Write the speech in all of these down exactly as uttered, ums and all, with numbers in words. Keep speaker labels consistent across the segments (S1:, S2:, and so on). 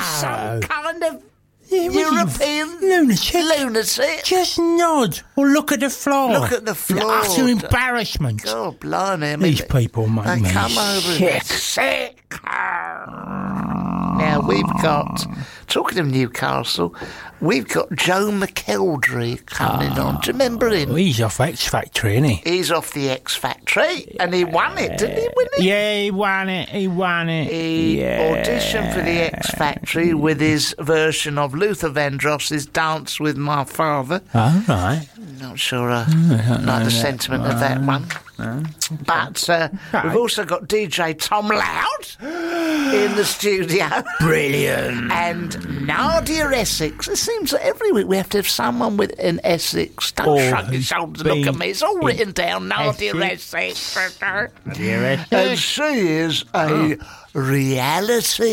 S1: some kind of
S2: Yeah, what are you,
S1: European
S2: lunatic.
S1: lunatic.
S2: Just nod or look at the floor.
S1: Look at the floor.
S2: Utter embarrassment.
S1: God, blimey. I mean,
S2: These people make
S1: they
S2: me
S1: come over
S2: sick.
S1: and sick. Now, we've got, talking of Newcastle, we've got Joe McElderry coming
S2: Ah.
S1: on. Do you remember him?
S2: Well, he's off X Factor, isn't he?
S1: He's off the X Factory, and he won it, didn't he win it?
S2: Yeah, he won it. He won it.
S1: He
S2: yeah.
S1: auditioned for the X Factory with his version of Luther Vandross's Dance with My Father.
S2: All right.
S1: Not sure I like the sentiment of that one. But uh, we've also got D J Tom Loud in the studio.
S2: Brilliant.
S1: And Nadia Essex. It seems that every week we have to have someone with an Essex. Don't
S2: Or
S1: shrug your shoulders and look at me. It's all written down. Nadia Essex. And she is a reality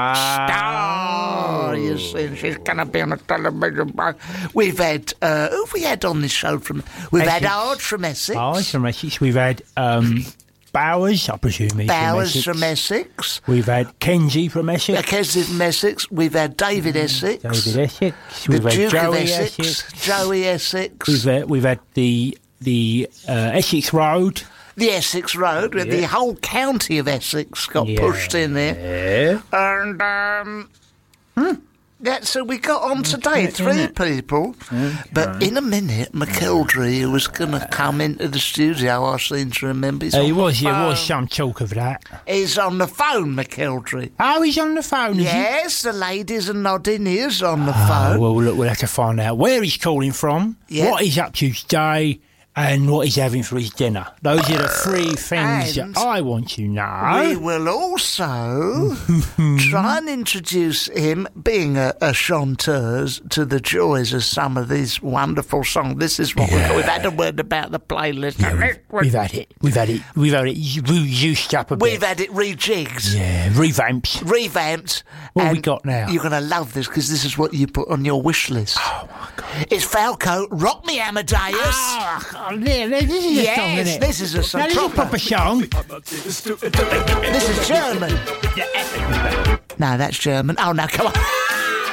S1: star. You see, she's going to be on a television. We've had, uh, who have we had on this show from? We've had
S2: Essex.
S1: Ard from Essex.
S2: Bowers from Essex. We've had um, Bowers, I presume he's
S1: Bowers
S2: from
S1: from
S2: Essex.
S1: Essex.
S2: We've had Kenji from Essex.
S1: Kessie from Essex. We've had David Essex.
S2: David Essex.
S1: The
S2: We've had
S1: Duke
S2: Joey
S1: of Essex.
S2: Essex.
S1: Joey Essex.
S2: We've had, we've had the the uh, Essex Road.
S1: the Essex Road, where
S2: Yeah.
S1: the whole county of Essex got
S2: Yeah.
S1: pushed in there.
S2: Yeah.
S1: And, um... Yeah, so we got on today, three people. But in a minute, McElderry, who was going to come into the studio, I seem to remember. He's
S2: Uh, he
S1: on
S2: was,
S1: the
S2: there was
S1: phone.
S2: some talk of that.
S1: He's on the phone, McElderry.
S2: Oh, he's on the phone, is he?
S1: Yes, the ladies are nodding. He is on the
S2: Oh,
S1: phone.
S2: well, look, we'll have to find out where he's calling from,
S1: Yeah.
S2: what he's up to today, and what he's having for his dinner. Those are the three things
S1: And
S2: that I want to
S1: We
S2: know.
S1: will also try and introduce him, being a, a chanteuse, to the joys of some of these wonderful songs. This is what
S2: Yeah.
S1: we've, we've had a word about the playlist.
S2: We've had it. We've had it. We've had it used up a bit.
S1: We've had it rejigged,
S2: Yeah, revamps.
S1: revamped.
S2: What have we
S1: and
S2: got now?
S1: You're going to love this because this is what you put on your wish list.
S2: Oh, my God.
S1: It's Falco, Rock Me Amadeus.
S2: Oh, yeah, this is a
S1: Yes,
S2: song, isn't it?
S1: this is a song,
S2: Now, this is a
S1: proper.
S2: proper song.
S1: This is German. No, that's German. Oh, no, come on.